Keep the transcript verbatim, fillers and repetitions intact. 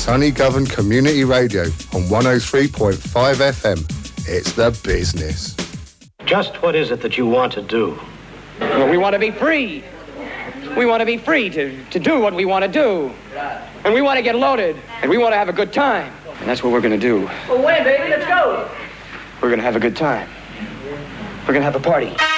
Sunny Govan Community Radio on one oh three point five F M. It's the business. Just what is it that you want to do? Well, we want to be free. We want to be free to, to do what we want to do. And we want to get loaded. And we want to have a good time. And that's what we're going to do. Well, when, baby? Let's go. We're going to have a good time. We're going to have a party.